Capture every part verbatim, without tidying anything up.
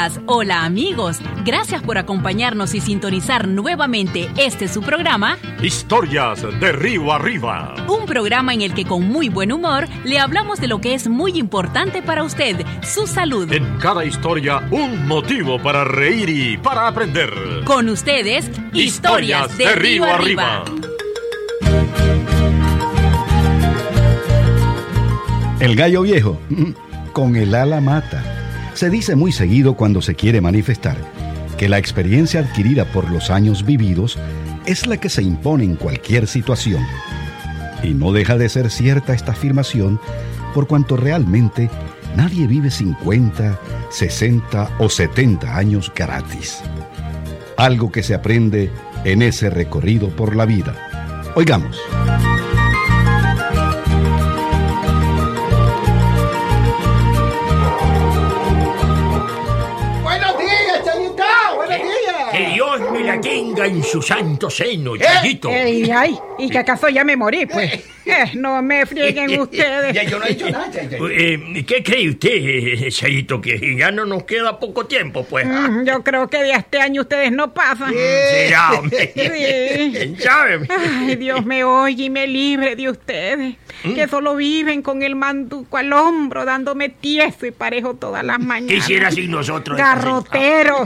amigas, hola amigos. Gracias por acompañarnos y sintonizar nuevamente este su programa Historias de Río Arriba. Un programa en el que con muy buen humor le hablamos de lo que es muy importante para usted, su salud. En cada historia un motivo para reír y para aprender. Con ustedes, Historias, Historias de, de Río, Río Arriba. Arriba. El gallo viejo, con el ala mata. Se dice muy seguido cuando se quiere manifestar que la experiencia adquirida por los años vividos es la que se impone en cualquier situación. Y no deja de ser cierta esta afirmación por cuanto realmente nadie vive cincuenta, sesenta o setenta años gratis. Algo que se aprende en ese recorrido por la vida. Oigamos. Me la tenga en su santo seno, Chayito. Eh, eh, ay, ¿y que acaso ya me morí, pues? Eh, no me frieguen ustedes. Ya yo no he dicho nada, Chayito. Eh, ¿Qué cree usted, Chayito? Que ya no nos queda poco tiempo, pues. Mm, yo creo que de este año ustedes no pasan. Será, hombre. Sí. ¿Sabe? Ay, Dios me oye y me libre de ustedes, ¿Mm? que solo viven con el manduco al hombro, dándome tieso y parejo todas las mañanas. Quisiera sin nosotros. Garrotero.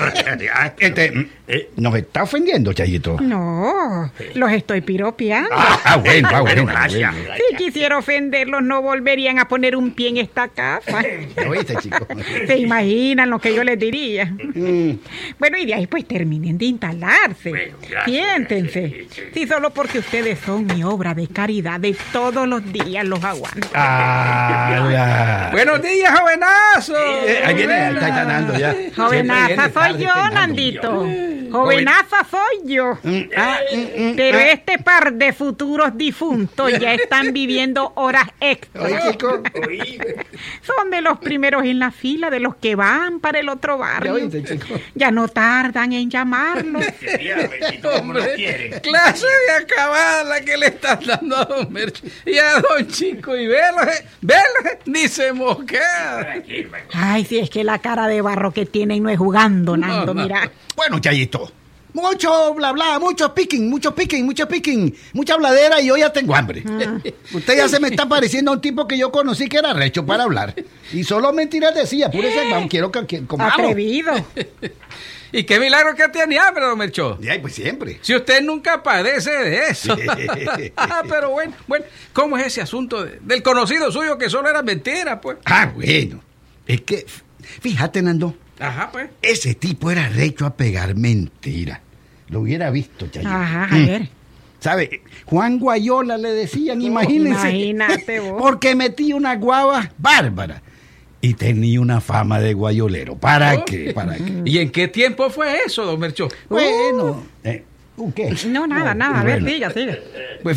Este, eh, ¿nos está ofendiendo, Chayito? No, los estoy piropeando. Ah, bueno, ah, bueno, gracias. Si quisiera ofenderlos, no volverían a poner un pie en esta casa. ¿Lo oíste, chico? ¿Se imaginan lo que yo les diría? Mm. Bueno, y de ahí pues terminen de instalarse. Bueno, gracias, siéntense. Gracias, sí, sí. Si solo porque ustedes son mi obra de caridad, de todos los días los aguanto. Ah, la... Buenos días, jovenazo. Eh, ahí viene, ahí está ganando ya. Jovenaza soy yo, Nandito. Jovenaza soy yo. Ah, pero este par de futuros difuntos ya están viviendo horas extras. Son de los primeros en la fila, de los que van para el otro barrio. Ya no tardan en llamarlos. Hombre, clase de acabada la que le están dando a don Mercho y a don Chico. Y velo, velo, ni se mosquea. Ay, si es que la cara de barro que tienen no es jugando, Nando, no, no. Mira. Bueno, Chayito, mucho bla bla, mucho picking, mucho picking, mucho picking, mucha habladera y yo ya tengo hambre. Ah. Usted ya se me está pareciendo a un tipo que yo conocí que era recho para hablar. Y solo mentiras decía, púrese, vamos, quiero que, que comamos. Atrevido. Y qué milagro que tiene hambre, don Mercho. Ay, pues siempre. Si usted nunca padece de eso. Ah, pero bueno, bueno, ¿cómo es ese asunto de, del conocido suyo que solo era mentira, pues? Ah, bueno, es que, fíjate, Nando. Ajá, pues. Ese tipo era recho a pegar mentira. Lo hubiera visto, Chayo. Ajá, a ver. ¿Sabe? Juan Guayola le decían, oh, imagínense. Imagínate vos. Porque metía una guava bárbara. Y tenía una fama de guayolero. ¿Para oh. qué? ¿Para qué? ¿Y en qué tiempo fue eso, don Mercho? Bueno. Uh. Eh, ¿Qué? No, nada, nada. A ver, bueno. siga, siga. Pues